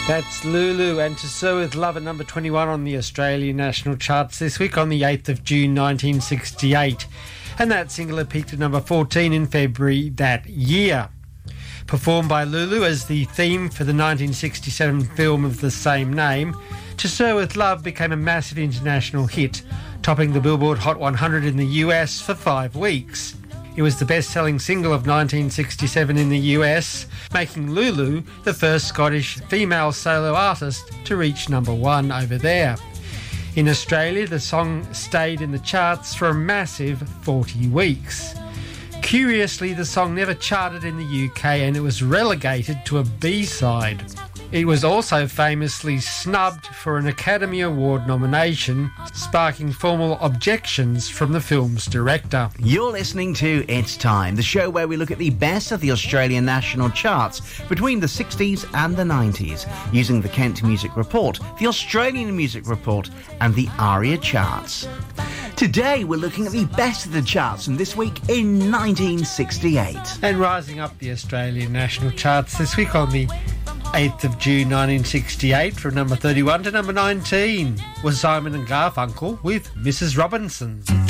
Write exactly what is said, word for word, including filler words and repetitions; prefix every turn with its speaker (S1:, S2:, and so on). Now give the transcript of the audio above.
S1: That's Lulu and To Sir With Love at number twenty-one on the Australian national charts this week on the eighth of June nineteen sixty-eight. And that single had peaked at number fourteen in February that year. Performed by Lulu as the theme for the nineteen sixty-seven film of the same name, To Sir With Love became a massive international hit, topping the Billboard Hot one hundred in the U S for five weeks. It was the best-selling single of nineteen sixty-seven in the U S, making Lulu the first Scottish female solo artist to reach number one over there. In Australia, the song stayed in the charts for a massive forty weeks. Curiously, the song never charted in the U K and it was relegated to a B-side. It was also famously snubbed for an Academy Award nomination, sparking formal objections from the film's director.
S2: You're listening to It's Time, the show where we look at the best of the Australian national charts between the sixties and the nineties, using the Kent Music Report, the Australian Music Report, and the ARIA charts. Today we're looking at the best of the charts from this week in nineteen sixty-eight.
S1: And rising up the Australian national charts this week on the eighth of June nineteen sixty-eight, from number thirty-one to number nineteen, was Simon and Garfunkel with Missus Robinson.